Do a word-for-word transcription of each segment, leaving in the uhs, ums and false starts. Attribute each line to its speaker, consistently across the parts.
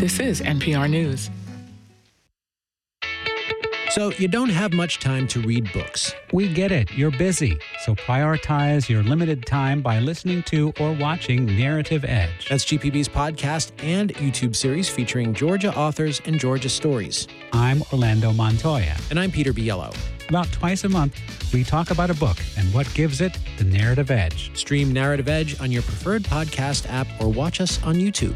Speaker 1: This is N P R News.
Speaker 2: So you don't have much time to read books.
Speaker 3: We get it. You're busy. So prioritize your limited time by listening to or watching Narrative Edge.
Speaker 2: That's G P B's podcast and YouTube series featuring Georgia authors and Georgia stories.
Speaker 3: I'm Orlando Montoya.
Speaker 2: And I'm Peter Biello.
Speaker 3: About twice a month, we talk about a book and what gives it the narrative edge.
Speaker 2: Stream Narrative Edge on your preferred podcast app or watch us on YouTube.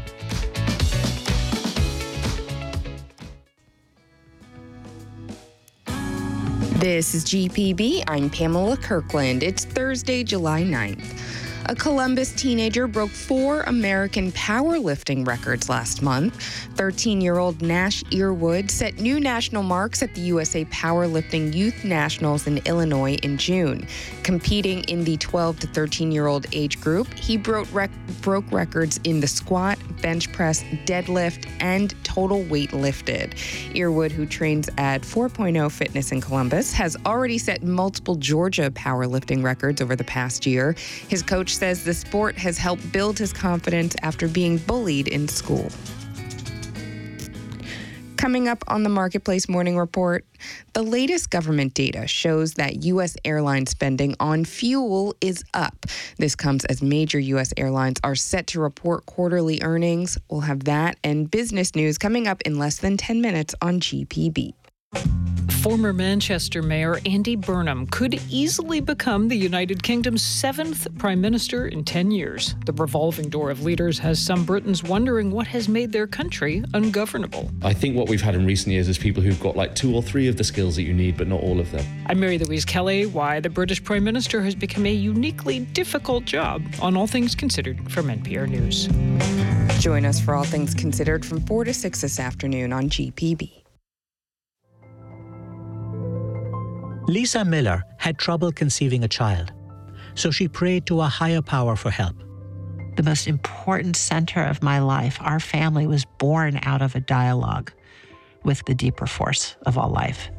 Speaker 4: This is G P B. I'm Pamela Kirkland. It's Thursday, July ninth. A Columbus teenager broke four American powerlifting records last month. thirteen-year-old Nash Earwood set new national marks at the U S A Powerlifting Youth Nationals in Illinois in June. Competing in the twelve to thirteen-year-old age group, he broke, rec- broke records in the squat, bench press, deadlift, and total weight lifted. Earwood, who trains at four point oh Fitness in Columbus, has already set multiple Georgia powerlifting records over the past year. His coach says the sport has helped build his confidence after being bullied in school. Coming up on the Marketplace Morning Report, the latest government data shows that U S airline spending on fuel is up. This comes as major U S airlines are set to report quarterly earnings. We'll have that and business news coming up in less than ten minutes on G P B.
Speaker 5: Former Manchester Mayor Andy Burnham could easily become the United Kingdom's seventh Prime Minister in ten years. The revolving door of leaders has some Britons wondering what has made their country ungovernable.
Speaker 6: I think what we've had in recent years is people who've got like two or three of the skills that you need, but not all of them.
Speaker 5: I'm Mary Louise Kelly. Why the British Prime Minister has become a uniquely difficult job on All Things Considered from N P R News.
Speaker 4: Join us for All Things Considered from four to six this afternoon on G P B.
Speaker 7: Lisa Miller had trouble conceiving a child, so she prayed to a higher power for help.
Speaker 8: The most important center of my life, our family, was born out of a dialogue with the deeper force of all life.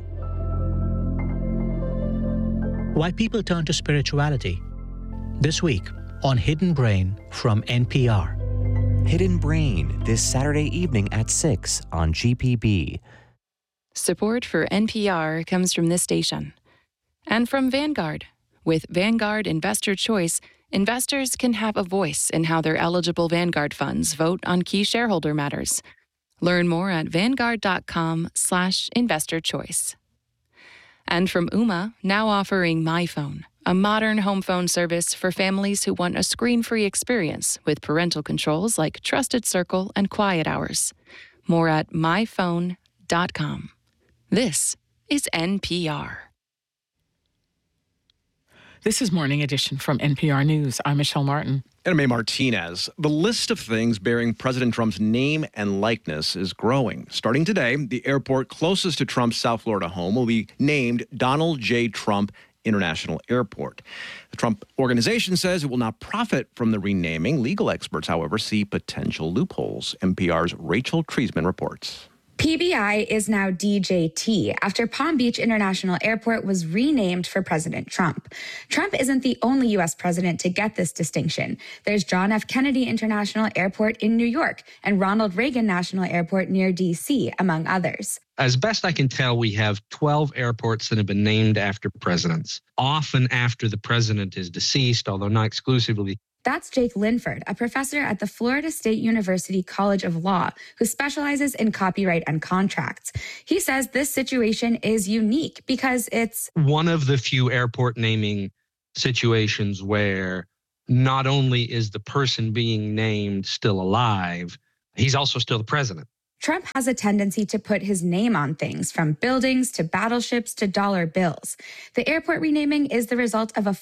Speaker 7: Why people turn to spirituality. This week on Hidden Brain from N P R.
Speaker 9: Hidden Brain, this Saturday evening at six on G P B.
Speaker 10: Support for N P R comes from this station and from Vanguard. With Vanguard Investor Choice, investors can have a voice in how their eligible Vanguard funds vote on key shareholder matters. Learn more at vanguard.com slash investor choice. And from Ooma, now offering MyPhone, a modern home phone service for families who want a screen-free experience with parental controls like Trusted Circle and Quiet Hours. More at my phone dot com. This is N P R.
Speaker 1: This is Morning Edition from N P R News. I'm Michelle Martin.
Speaker 11: And I'm May Martinez. The list of things bearing President Trump's name and likeness is growing. Starting today, the airport closest to Trump's South Florida home will be named Donald J. Trump International Airport. The Trump Organization says it will not profit from the renaming. Legal experts, however, see potential loopholes. N P R's Rachel Treisman reports.
Speaker 12: P B I is now D J T after Palm Beach International Airport was renamed for President Trump. Trump isn't the only U S president to get this distinction. There's John F. Kennedy International Airport in New York and Ronald Reagan National Airport near D C, among others.
Speaker 13: As best I can tell, we have twelve airports that have been named after presidents, often after the president is deceased, although not exclusively.
Speaker 12: That's Jake Linford, a professor at the Florida State University College of Law, who specializes in copyright and contracts. He says this situation is unique because it's
Speaker 13: one of the few airport naming situations where not only is the person being named still alive, he's also still the president.
Speaker 12: Trump has a tendency to put his name on things, from buildings to battleships to dollar bills. The airport renaming is the result of a